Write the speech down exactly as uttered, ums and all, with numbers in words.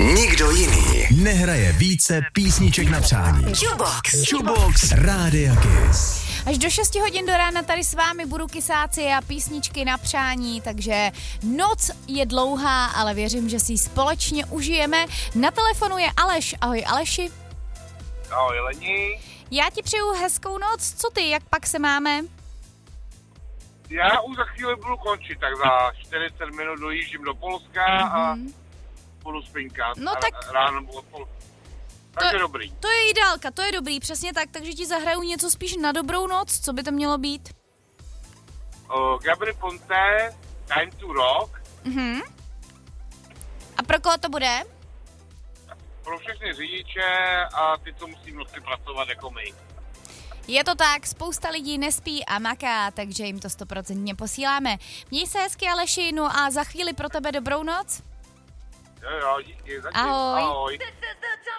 Nikdo jiný nehraje více písniček na přání. Jukebox. Jukebox Rádia Kiss. Až do šesti hodin do rána tady s vámi budu kysáci a písničky na přání, takže noc je dlouhá, ale věřím, že si ji společně užijeme. Na telefonu je Aleš. Ahoj Aleši. Ahoj Lení. Já ti přeju hezkou noc. Co ty, jak pak se máme? Já už za chvíli budu končit, tak za čtyřicet minut dojíždím do Polska mm-hmm. a budu spinkat. No tak... Ráno budu spolu. Takže to, dobrý. To je ideálka, to je dobrý, přesně tak, takže ti zahraju něco spíš na dobrou noc, co by to mělo být? Uh, Gabry Ponte, Time to Rock. Mhm. A pro koho to bude? Pro všechny řidiče a ty, co musí v noci pracovat jako my. Je to tak, spousta lidí nespí a maká, takže jim to stoprocentně posíláme. Měj se hezky Aleši, no a za chvíli pro tebe dobrou noc. Jo, jo, díky, zatím. Ahoj. Ahoj.